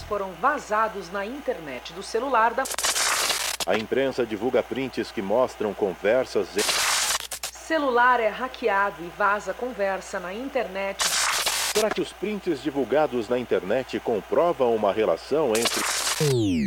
foram vazados na internet do celular da... A imprensa divulga prints que mostram conversas... Celular é hackeado e vaza conversa na internet. Será que os prints divulgados na internet comprovam uma relação entre...